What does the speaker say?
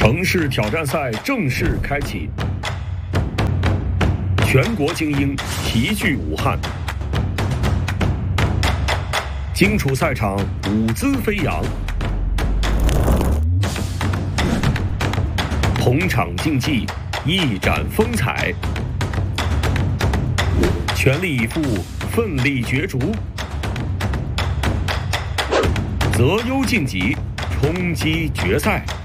城市挑战赛正式开启，全国精英齐聚武汉，荆楚赛场舞姿飞扬，同场竞技一展风采，全力以赴，奋力角逐，择优晋级，冲击决赛。